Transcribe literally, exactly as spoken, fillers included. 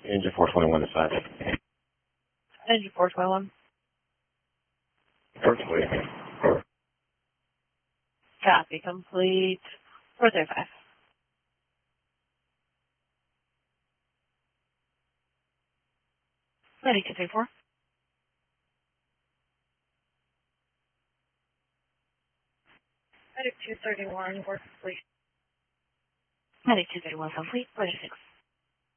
Engine four twenty-one to side. Engine four twenty-one. Perfectly. Copy. Complete. four thirty-five. Ready to take four. Ready two thirty-one. Work complete. Ready two thirty-one. Complete. forty-six.